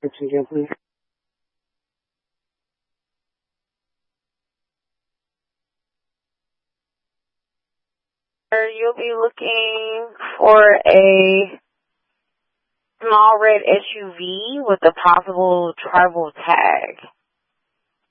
description again, please. You'll be looking for a small red SUV with a possible travel tag.